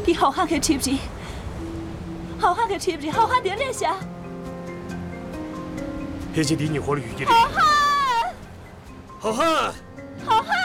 你好汉嘅知唔知？好汉嘅知唔知？好汉点列下？ 迄是你热火的语言。 好汉， 好汉， 好汉。